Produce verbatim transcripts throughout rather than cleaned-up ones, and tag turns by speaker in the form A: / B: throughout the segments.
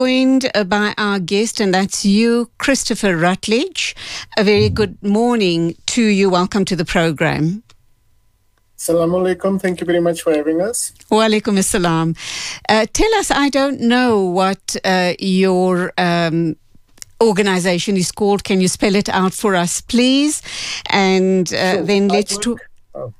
A: Joined by our guest, and that's you, Christopher Rutledge. A very good morning to you. Welcome to the program.
B: Assalamu alaikum. Thank you very much for having us.
A: Wa alaikum assalam. Uh, tell us, I don't know what uh, your um, organization is called. Can you spell it out for us, please? And uh,
B: Sure.
A: then
B: I
A: let's
B: work-
A: talk.
B: Oh,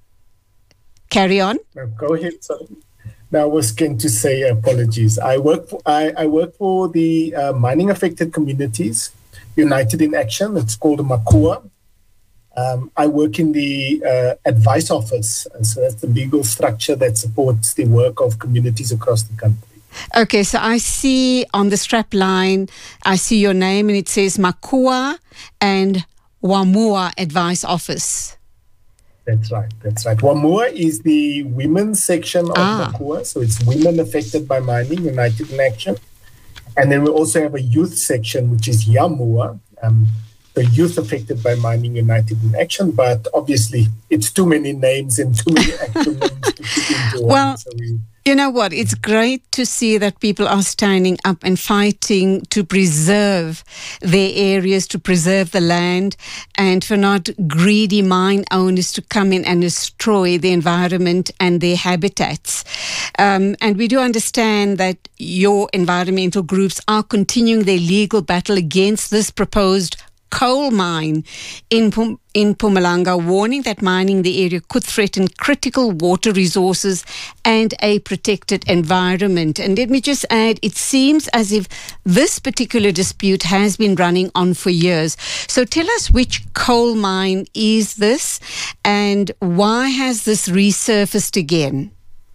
A: Carry on.
B: no, go ahead. Sorry. Now I was going to say apologies. I work for, I, I work for the uh, mining affected communities, United in Action. It's called Makua. Um, I work in the uh, advice office. And so that's the legal structure that supports the work of communities across the country.
A: Okay, so I see on the strap line, I see your name and it says Makua and Wamua Advice Office.
B: That's right. That's right. Wamua is the women's section of
A: Ah.
B: Makua. So it's women affected by mining, United in Action. And then we also have a youth section, which is Yamua, um, the youth affected by mining, United in Action. But obviously, it's too many names and too many acronyms to put into
A: Well,
B: one. So we,
A: You know what? It's great to see that people are standing up and fighting to preserve their areas, to preserve the land, and for not greedy mine owners to come in and destroy the environment and their habitats. Um, and we do understand that your environmental groups are continuing their legal battle against this proposed coal mine in Pum- in Mpumalanga, warning that mining the area could threaten critical water resources and a protected environment. And let me just add, it seems as if this particular dispute has been running on for years. So tell us, which coal mine is this, and why has this resurfaced again?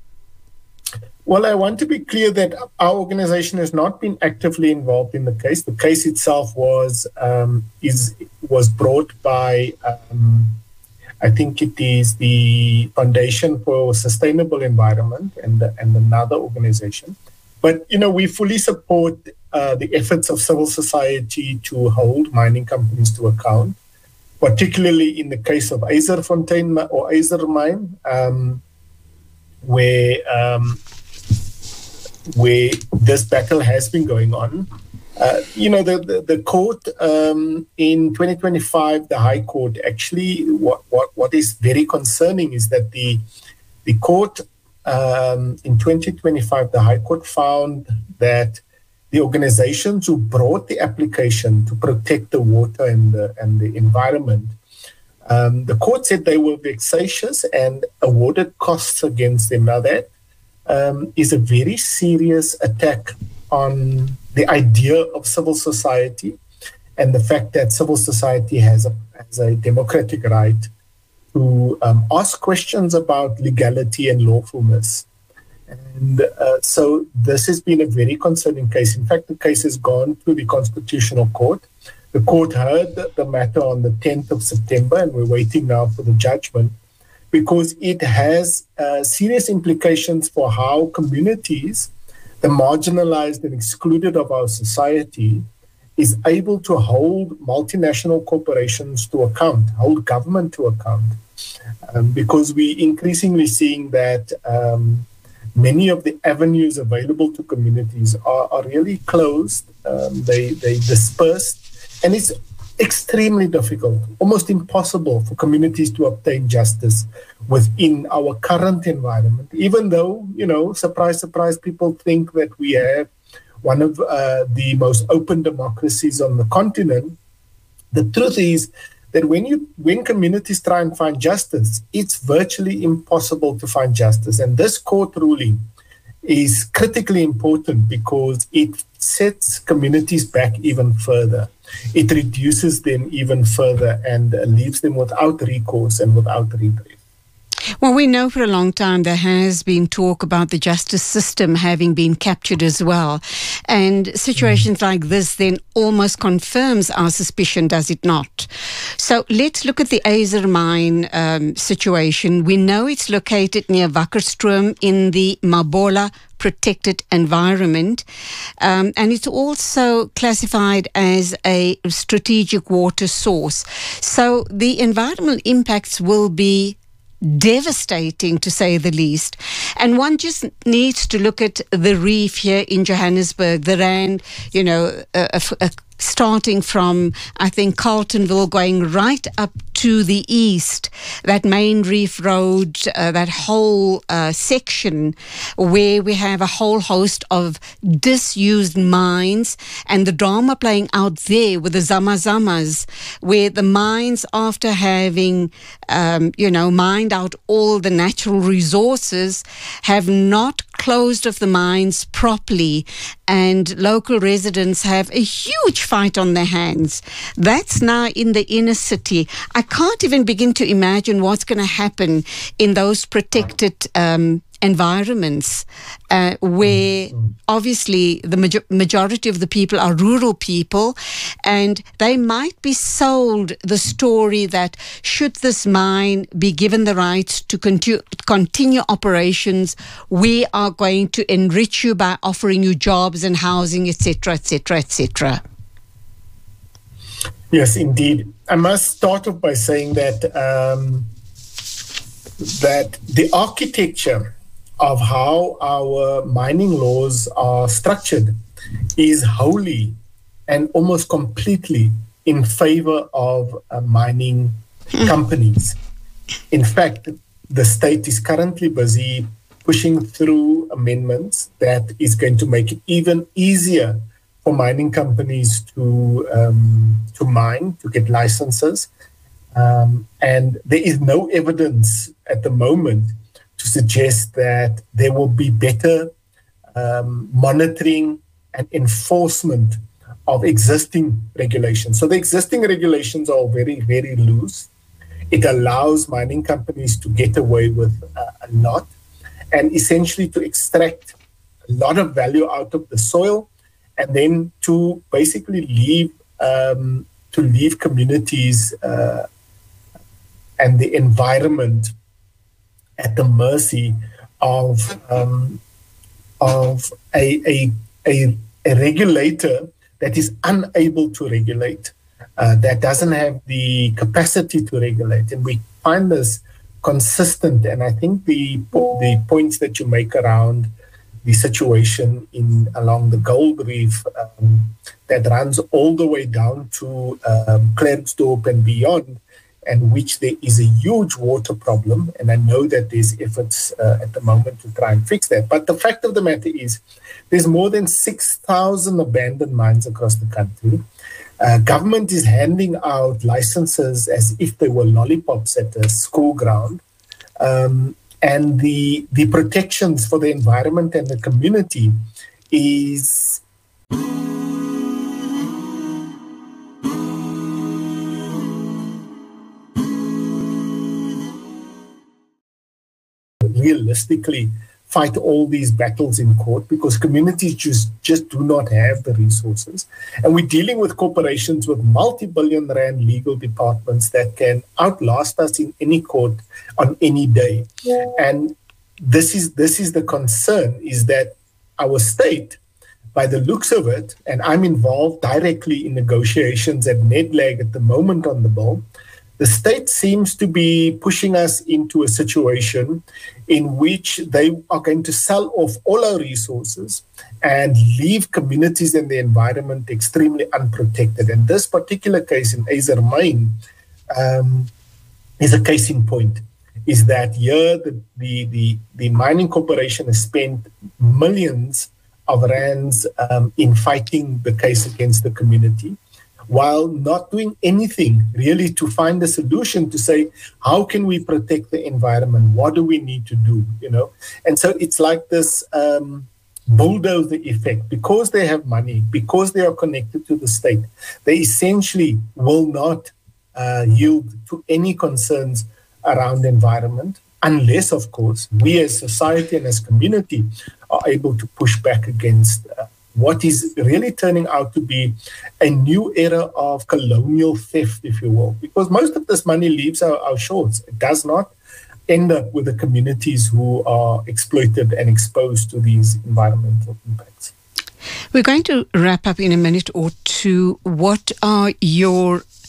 B: well, I want to be clear that our organization has not been actively involved in the case. The case itself was um, is was brought by, um, I think it is the Foundation for Sustainable Environment and and another organization. But you know, we fully support uh, the efforts of civil society to hold mining companies to account, particularly in the case of Eiserfontein or Eiser Mine, um, where um, where this battle has been going on. Uh, you know, the, the, the court um, in twenty twenty-five, the High Court, actually, what, what, what is very concerning is that the, the court um, in twenty twenty-five, the High Court found that the organizations who brought the application to protect the water and the, and the environment, um, the court said they were vexatious and awarded costs against them. Now that Um, is a very serious attack on the idea of civil society and the fact that civil society has a, has a democratic right to um, ask questions about legality and lawfulness. And uh, so this has been a very concerning case. In fact, the case has gone to the Constitutional Court. The court heard the, the matter on the tenth of September, and we're waiting now for the judgment, because it has uh, serious implications for how communities, the marginalized and excluded of our society, is able to hold multinational corporations to account, hold government to account. Um, because we're increasingly seeing that um, many of the avenues available to communities are, are really closed, um, they, they dispersed, and it's extremely difficult, almost impossible for communities to obtain justice within our current environment, even though, you know, surprise, surprise, people think that we have one of uh, the most open democracies on the continent. The truth is that when you when communities try and find justice, it's virtually impossible to find justice. And this court ruling is critically important because it sets communities back even further. It reduces them even further and uh, leaves them without recourse and without redress.
A: Well, we know for a long time there has been talk about the justice system having been captured as well. And situations mm. like this then almost confirms our suspicion, does it not? So let's look at the Eiser mine um, situation. We know it's located near Wakkerstroom in the Mabola protected environment. Um, and it's also classified as a strategic water source. So the environmental impacts will be devastating, to say the least. And one just needs to look at the reef here in Johannesburg, the Rand, you know, a, a, a starting from, I think, Carltonville, going right up to the east, that main reef road, uh, that whole uh, section where we have a whole host of disused mines, and the drama playing out there with the Zamazamas, where the mines, after having, um, you know, mined out all the natural resources, have not closed off the mines properly, and local residents have a huge fight on their hands. That's now in the inner city. I can't even begin to imagine what's going to happen in those protected um, environments uh, where obviously the major- majority of the people are rural people, and they might be sold the story that should this mine be given the right to continue, continue operations, we are going to enrich you by offering you jobs and housing, et cetera, et cetera, et cetera.
B: Yes, indeed. I must start off by saying that um, that the architecture of how our mining laws are structured is wholly and almost completely in favor of uh, mining companies. In fact, the state is currently busy pushing through amendments that is going to make it even easier for mining companies to um, to mine, to get licenses. Um, and there is no evidence at the moment to suggest that there will be better um, monitoring and enforcement of existing regulations. So the existing regulations are very, very loose. It allows mining companies to get away with uh, a lot, and essentially to extract a lot of value out of the soil, and then to basically leave um, to leave communities uh, and the environment at the mercy of um, of a, a, a, a regulator that is unable to regulate, uh, that doesn't have the capacity to regulate. And we find this consistent. And I think the the points that you make around the situation in along the Gold Reef um, that runs all the way down to um, Klerksdorp and beyond, and which there is a huge water problem. And I know that there's efforts uh, at the moment to try and fix that. But the fact of the matter is there's more than six thousand abandoned mines across the country. Uh, government is handing out licenses as if they were lollipops at a school ground. Um, and the, the protections for the environment and the community is realistically fight all these battles in court, because communities just, just do not have the resources. And we're dealing with corporations with multi-billion rand legal departments that can outlast us in any court on any day. Yeah. And this is this is the concern, is that our state, by the looks of it, and I'm involved directly in negotiations at NEDLAG at the moment on the bill, the state seems to be pushing us into a situation in which they are going to sell off all our resources and leave communities and the environment extremely unprotected. And this particular case in Azer Mine um, is a case in point, is that here the, the, the, the mining corporation has spent millions of rands um, in fighting the case against the community, while not doing anything really to find a solution to say, how can we protect the environment? What do we need to do? You know, and so it's like this um, bulldozer effect. Because they have money, because they are connected to the state, they essentially will not uh, yield to any concerns around the environment, unless, of course, we as society and as community are able to push back against uh, what is really turning out to be a new era of colonial theft, if you will, because most of this money leaves our, our shores. It does not end up with the communities who are exploited and exposed to these environmental impacts.
A: We're going to wrap up in a minute or two. What are your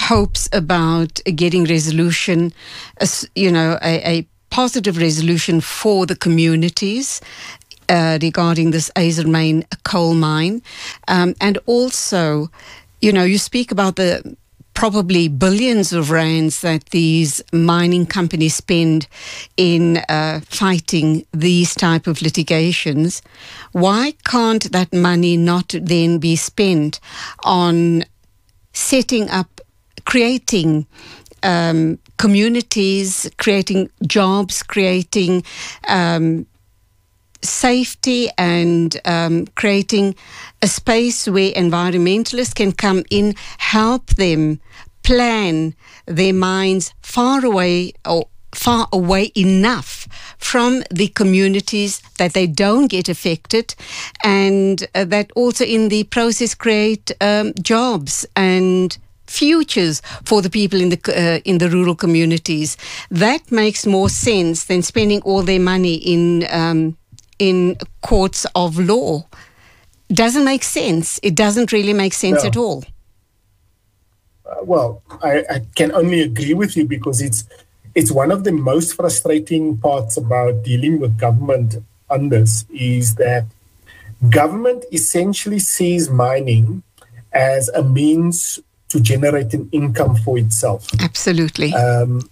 A: hopes about getting resolution, you know, a, a positive resolution for the communities uh, regarding this Azermyn coal mine. Um, and also, you know, you speak about the probably billions of rands that these mining companies spend in uh, fighting these type of litigations. Why can't that money not then be spent on setting up, creating um, communities, creating jobs, creating um, safety, and um, creating a space where environmentalists can come in, help them plan their mines far away or far away enough from the communities that they don't get affected, and uh, that also in the process create um, jobs and futures for the people in the uh, in the rural communities. That makes more sense than spending all their money in um, in courts of law. Doesn't make sense. It doesn't really make sense
B: no.
A: at all.
B: Uh, well, I, I can only agree with you, because it's it's one of the most frustrating parts about dealing with government on this, is that government essentially sees mining as a means to generate an income for itself.
A: Absolutely.
B: Um,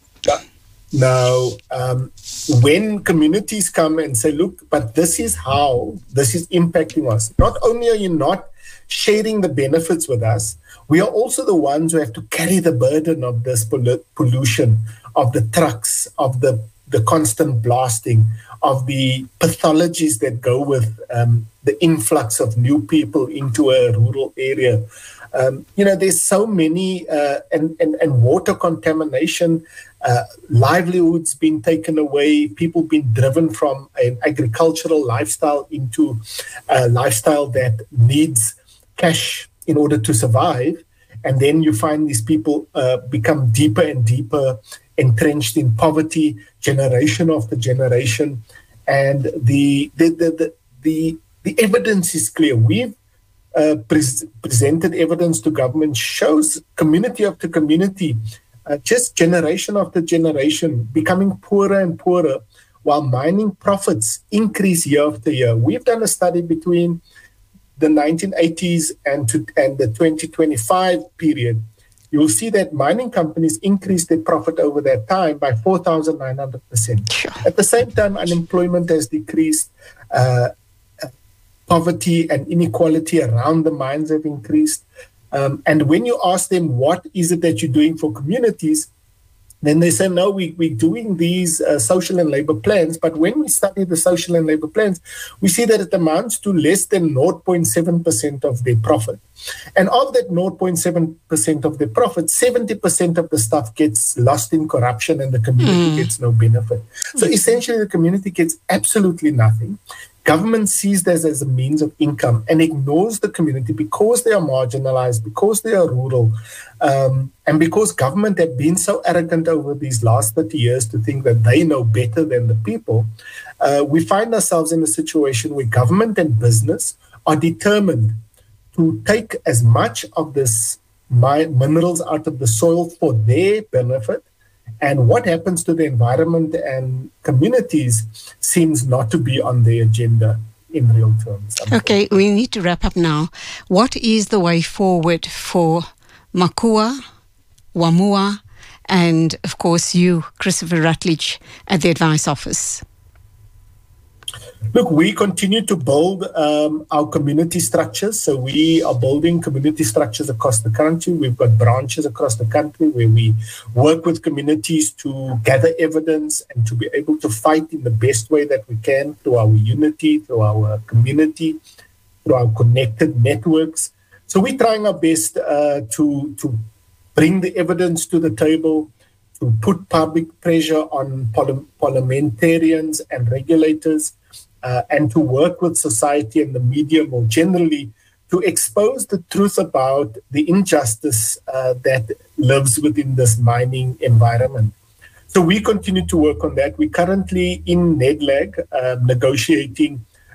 B: now, um, when communities come and say, look, but this is how this is impacting us, not only are you not sharing the benefits with us, we are also the ones who have to carry the burden of this pollu- pollution, of the trucks, of the, the constant blasting, of the pathologies that go with um, the influx of new people into a rural area. Um, you know, there's so many, uh, and, and, and water contamination, uh, livelihoods being taken away, people being driven from an agricultural lifestyle into a lifestyle that needs cash in order to survive. And then you find these people uh, become deeper and deeper entrenched in poverty, generation after generation. And the the the the, the, the evidence is clear. We've uh, pre- presented evidence to government, shows community after community, uh, just generation after generation, becoming poorer and poorer, while mining profits increase year after year. We've done a study between the nineteen eighties and to, and the twenty twenty-five period. You will see that mining companies increased their profit over that time by four thousand nine hundred percent. Sure. At the same time, unemployment has decreased, uh, poverty and inequality around the mines have increased. Um, and when you ask them, what is it that you're doing for communities? Then they say, no, we, we're doing these uh, social and labor plans. But when we study the social and labor plans, we see that it amounts to less than zero point seven percent of their profit. And of that zero point seven percent of their profit, seventy percent of the stuff gets lost in corruption and the community mm. gets no benefit. So essentially, the community gets absolutely nothing. Government sees this as a means of income and ignores the community because they are marginalized, because they are rural, um, and because government have been so arrogant over these last thirty years to think that they know better than the people. Uh, we find ourselves in a situation where government and business are determined to take as much of this mi- minerals out of the soil for their benefit. And what happens to the environment and communities seems not to be on the agenda in real terms.
A: Okay, we need to wrap up now. What is the way forward for Makua, Wamua, and of course you, Christopher Rutledge, at the Advice Office?
B: Look, we continue to build um, our community structures. So we are building community structures across the country. We've got branches across the country where we work with communities to gather evidence and to be able to fight in the best way that we can through our unity, through our community, through our connected networks. So we're trying our best uh, to, to bring the evidence to the table, to put public pressure on parli- parliamentarians and regulators, Uh, and to work with society and the media more generally to expose the truth about the injustice uh, that lives within this mining environment. So we continue to work on that. We're currently in NEDLAG uh, negotiating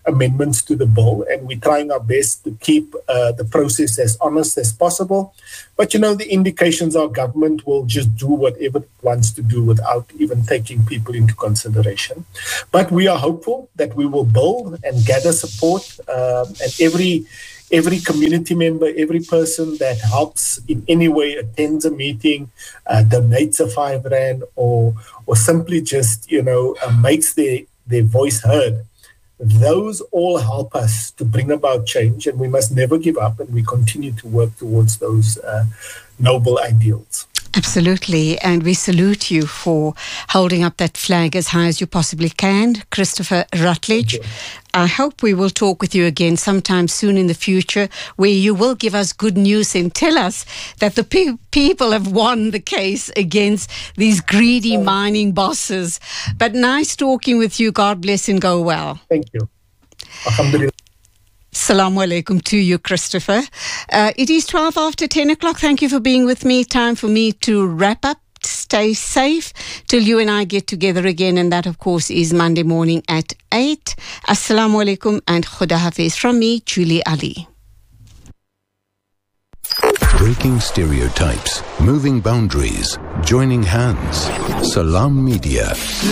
B: amendments to the bill, and we're trying our best to keep uh, the process as honest as possible. But, you know, the indications are government will just do whatever it wants to do without even taking people into consideration. But we are hopeful that we will build and gather support, um, and every Every community member, every person that helps in any way, attends a meeting, uh, donates a five rand, or or simply just, you know, uh, makes their, their voice heard, those all help us to bring about change, and we must never give up, and we continue to work towards those uh, noble ideals.
A: Absolutely, and we salute you for holding up that flag as high as you possibly can, Christopher Rutledge. I hope we will talk with you again sometime soon in the future, where you will give us good news and tell us that the pe- people have won the case against these greedy mining bosses. But nice talking with you. God bless and go well.
B: Thank you. Alhamdulillah.
A: Assalamu alaikum to you, Christopher. Uh, it is twelve after ten o'clock. Thank you for being with me. Time for me to wrap up. Stay safe till you and I get together again. And that, of course, is Monday morning at eight. Assalamu alaikum and Khuda Hafiz from me, Julie Ali.
C: Breaking stereotypes, moving boundaries, joining hands. Salam Media.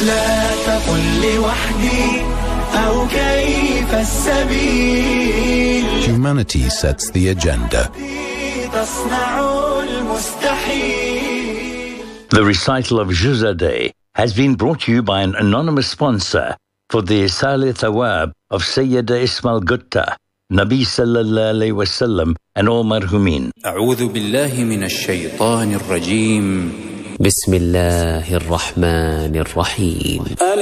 C: Humanity sets the agenda.
D: The recital of Juzadeh has been brought to you by an anonymous sponsor for the Salih Thawab of Sayyida Ismail Gutta, Nabi Sallallahu Alaihi Wasallam, and all marhumin.
E: أعوذ بالله من الشيطان الرجيم بسم الله الرحمن الرحيم.